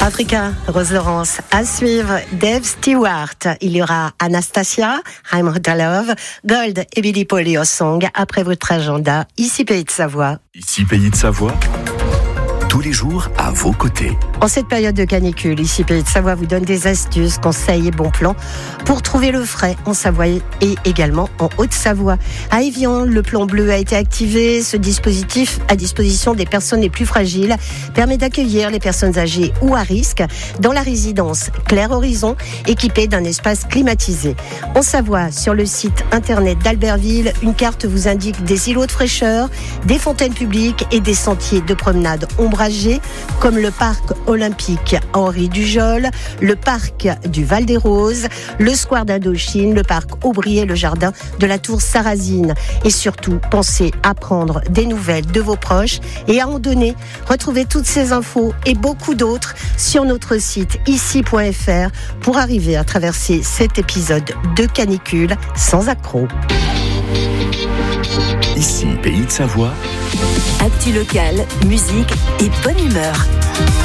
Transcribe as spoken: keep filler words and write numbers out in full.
Africa, Rose Laurence, à suivre, Dave Stewart. Il y aura Anastasia, Raymond Love, Gold et Billy Paul au Song après votre agenda. Ici Pays de Savoie. Ici Pays de Savoie. Tous les jours à vos côtés. En cette période de canicule, ici Pays de Savoie vous donne des astuces, conseils et bons plans pour trouver le frais en Savoie et également en Haute-Savoie. À Évian, le plan bleu a été activé. Ce dispositif à disposition des personnes les plus fragiles permet d'accueillir les personnes âgées ou à risque dans la résidence Clair Horizon, équipée d'un espace climatisé. En Savoie, sur le site internet d'Albertville, une carte vous indique des îlots de fraîcheur, des fontaines publiques et des sentiers de promenade ombragés comme le parc olympique Henri Dujol, le parc du Val-des-Roses, le square d'Indochine, le parc Aubry et le jardin de la Tour Sarrazine. Et surtout, pensez à prendre des nouvelles de vos proches et à en donner. Retrouvez toutes ces infos et beaucoup d'autres sur notre site ici point f r pour arriver à traverser cet épisode de canicule sans accroc. Ici, Pays de Savoie. Actu local, musique et bonne humeur.